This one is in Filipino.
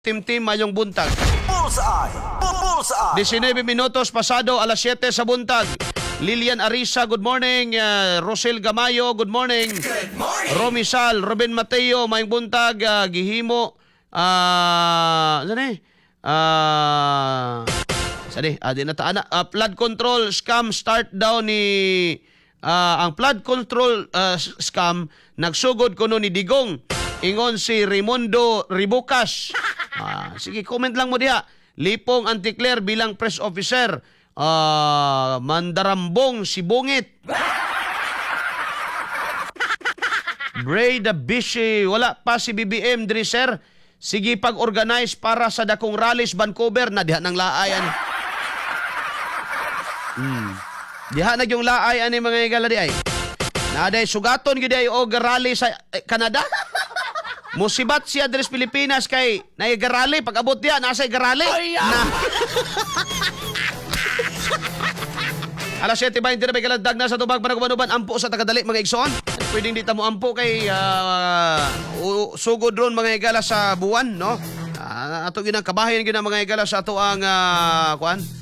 Tim mayong buntag. Bullseye! Bullseye! 19 minutos pasado alas 7 sa buntag. Lilian Arisa, good morning. Rosel Gamayo, good morning. Good morning! Romy Sal, Ruben Mateo, mayong buntag. Gihimo. Di na taana. Flood control scam start daw ni ang flood control scam nagsugod kuno ni Digong. Ingon si Raimundo Ribucas. Sige, comment lang mo diha. Lipong Anticler bilang press officer. Mandarambong si Bungit. Bray the Bishi. Wala pa si BBM diri sir. Sige pag-organize para sa dakong rallies Vancouver na diha ng laayan. Diha na yung laay ani mga igala di ay. Naday sugaton gyud ay og rally sa Canada. Musibat siya diri sa Pilipinas kay naigarali pag abot diha nasa igarali. Na. Alas 7:20 na may kalandag na sa tubag panaguban ampo sa tagadali mga igsoon. Pwedeng di ta mo ampo kay sugod ron mga igala sa buwan no. Ato ginang kabahayan gyud mga igala sa ato ang kuan